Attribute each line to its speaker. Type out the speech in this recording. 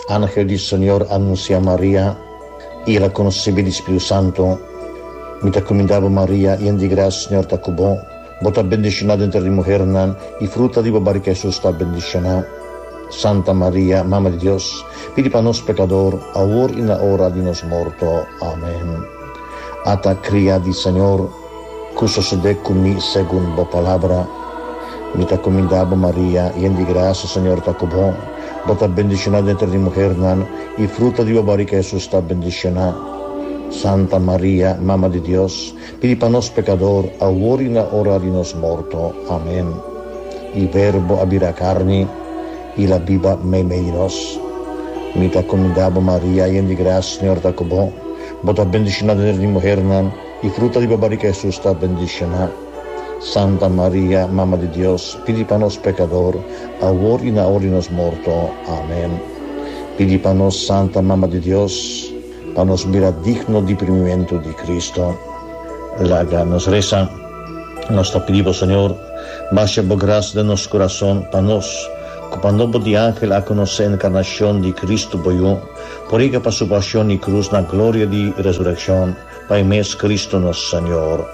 Speaker 1: Ángel del Señor anuncia a María y la conocebe del Espíritu Santo. Mi te comendavo María, y en di gracia, Señor te cubo. Vos bendicionada entre las mujeres, y fruta di barriga Jesús está bendicionada. Santa María, Mamma de Dios, pidi para nos pecador, ahora y en la hora de nos muerto. Amén. Ata cría di Señor, que sucede conmigo según la palabra. Mi te comendavo María, y en di gracia, Señor te cubo. Vos bendicionada entre las mujeres, y fruta di barriga Jesús está bendicionada. Santa María, Mamma de Dios, pidi para nos pecador, ahora y en la hora de nos muerto. Amén. Il Verbo abira carne, y la viva menos. Mi te comendavo María, y en di gracia, Señor te cubo. Vos bendicionada entre las mujeres, y fruta di barriga Jesús está bendicionada. Santa María, Mamma de Dios, pidi para nos pecador, ahora y en la hora de nos muerto. Amén. Pidi para nos, Santa Mamma de Dios, para nos mirar digno de primimiento de Cristo. Nos reza, nos te pedimos, Señor, baja por gracia de nuestro corazón, para nos, cuando de ángel a conocer la encarnación de Cristo boyó, por ella para su pasión y cruz, la gloria de resurrección, para mes Cristo nuestro Señor.